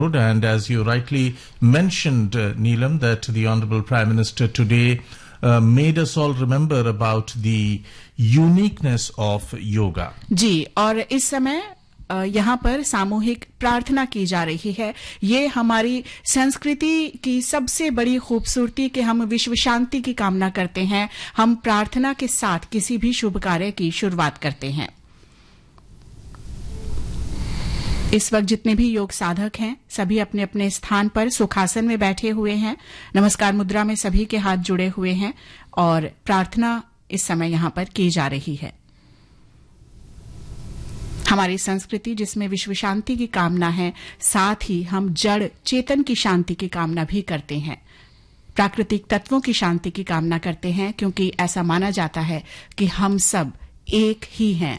And as you rightly mentioned, Neelam, that the Honorable Prime Minister today made us all remember about the uniqueness of yoga. जी, और इस समय यहाँ पर सामूहिक प्रार्थना की जा रही है। ये हमारी संस्कृति की सबसे बड़ी खूबसूरती कि हम विश्व शांति की कामना करते हैं। हम प्रार्थना के साथ किसी भी शुभ कार्य की शुरुआत करते हैं। इस वक्त जितने भी योग साधक हैं सभी अपने अपने स्थान पर सुखासन में बैठे हुए हैं। नमस्कार मुद्रा में सभी के हाथ जुड़े हुए हैं और प्रार्थना इस समय यहाँ पर की जा रही है। हमारी संस्कृति जिसमें विश्व शांति की कामना है, साथ ही हम जड़ चेतन की शांति की कामना भी करते हैं। प्राकृतिक तत्वों की शांति की कामना करते हैं, क्योंकि ऐसा माना जाता है कि हम सब एक ही हैं।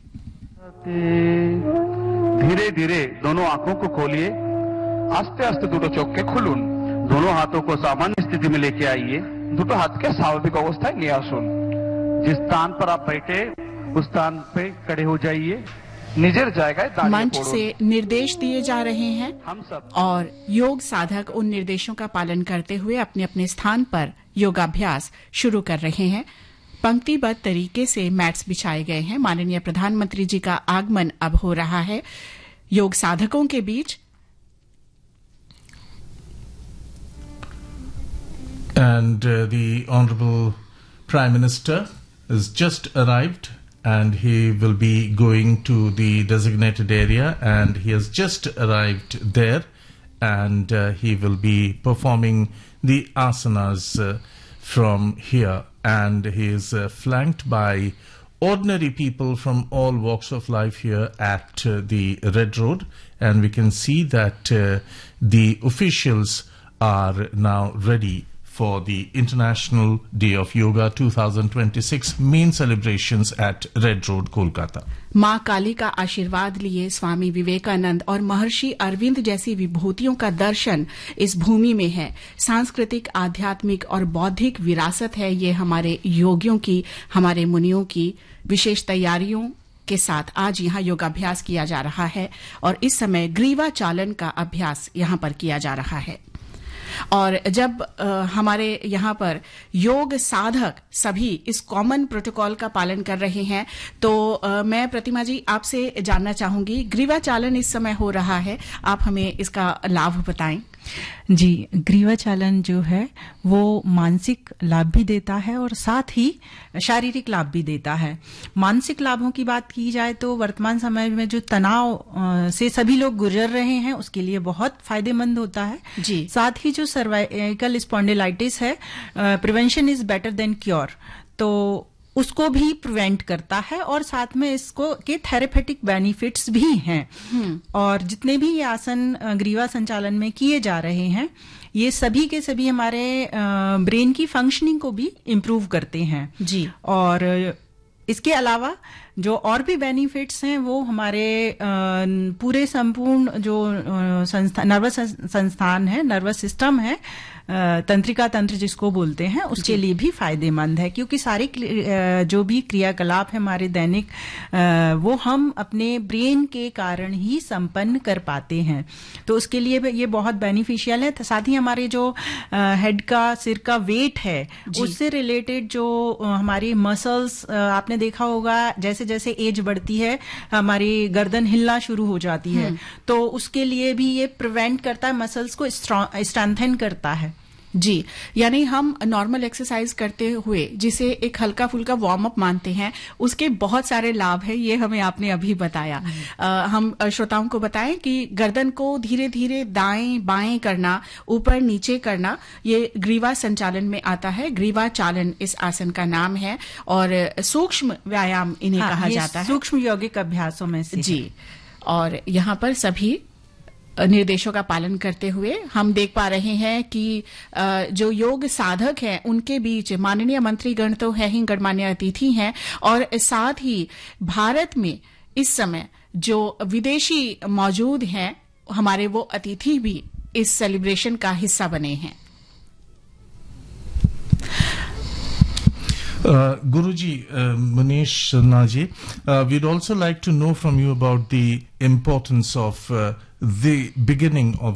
धीरे धीरे दोनों आंखों को खोलिए, आस्ते आस्ते दुटो चोख के खुलून, दोनों हाथों को सामान्य स्थिति में लेके आइए, दुटो हाथ के स्वाभाविक अवस्था निये आसुन। जिस स्थान पर आप बैठे उस स्थान पे खड़े हो जाइए। निजर जाएगा मंच से निर्देश दिए जा रहे हैं हम सब, और योग साधक उन निर्देशों का पालन करते हुए अपने अपने स्थान पर योगाभ्यास शुरू कर रहे हैं। पंक्तिबद्ध तरीके से मैट्स बिछाए गए हैं। माननीय प्रधानमंत्री जी का आगमन अब हो रहा है योग साधकों के बीच। And the Honorable Prime Minister has just arrived and he will be going to the designated area, and he has just arrived there, and he will be performing the asanas from here, and he is flanked by ordinary people from all walks of life here at the Red Road, and we can see that the officials are now ready for the International Day of Yoga 2026 main celebrations at Red Road, Kolkata. मां काली का आशीर्वाद लिए स्वामी विवेकानंद और महर्षि अरविंद जैसी विभूतियों का दर्शन इस भूमि में है। सांस्कृतिक, आध्यात्मिक और बौद्धिक विरासत है ये हमारे योगियों की, हमारे मुनियों की। विशेष तैयारियों के साथ आज यहाँ योगाभ्यास किया जा रहा है और इस समय ग्रीवा चालन का अभ्यास यहाँ पर किया जा रहा है। और जब हमारे यहाँ पर योग साधक सभी इस कॉमन प्रोटोकॉल का पालन कर रहे हैं, तो मैं प्रतिमा जी आपसे जानना चाहूंगी, ग्रीवा चालन इस समय हो रहा है, आप हमें इसका लाभ बताएं। जी, ग्रीवा चालन जो है वो मानसिक लाभ भी देता है और साथ ही शारीरिक लाभ भी देता है। मानसिक लाभों की बात की जाए तो वर्तमान समय में जो तनाव से सभी लोग गुजर रहे हैं उसके लिए बहुत फायदेमंद होता है जी। साथ ही जो सर्वाइकल स्पॉन्डिलाइटिस है, prevention is better than cure, तो उसको भी प्रिवेंट करता है और साथ में इसको के थेरेपेटिक बेनिफिट्स भी हैं। और जितने भी ये आसन ग्रीवा संचालन में किए जा रहे हैं ये सभी के सभी हमारे ब्रेन की फंक्शनिंग को भी इम्प्रूव करते हैं जी। और इसके अलावा जो और भी बेनिफिट्स हैं वो हमारे पूरे संपूर्ण जो नर्वस संस्थान है, नर्वस सिस्टम है, तंत्रिका तंत्र जिसको बोलते हैं, उसके लिए भी फायदेमंद है, क्योंकि सारे जो भी क्रियाकलाप है हमारे दैनिक वो हम अपने ब्रेन के कारण ही संपन्न कर पाते हैं, तो उसके लिए ये बहुत बेनिफिशियल है। साथ ही हमारे जो हेड का, सिर का वेट है उससे रिलेटेड जो हमारी मसल्स, आपने देखा होगा जैसे जैसे एज बढ़ती है हमारी गर्दन हिलना शुरू हो जाती है, तो उसके लिए भी ये प्रिवेंट करता है, मसल्स को स्ट्रेंथन करता है जी। यानी हम नॉर्मल एक्सरसाइज करते हुए जिसे एक हल्का फुल्का वार्म अप मानते हैं, उसके बहुत सारे लाभ हैं, ये हमें आपने अभी बताया। हम श्रोताओं को बताएं कि गर्दन को धीरे धीरे दाएं बाएं करना, ऊपर नीचे करना, ये ग्रीवा संचालन में आता है। ग्रीवा चालन इस आसन का नाम है और सूक्ष्म व्यायाम इन्हें कहा जाता है, सूक्ष्म यौगिक अभ्यासों में से जी। और यहाँ पर सभी निर्देशों का पालन करते हुए हम देख पा रहे हैं कि जो योग साधक हैं उनके बीच माननीय मंत्रीगण तो है ही, गणमान्य अतिथि हैं, और साथ ही भारत में इस समय जो विदेशी मौजूद हैं हमारे, वो अतिथि भी इस सेलिब्रेशन का हिस्सा बने हैं। Guruji, Munish Naji, we'd also like to know from you about the importance of the beginning of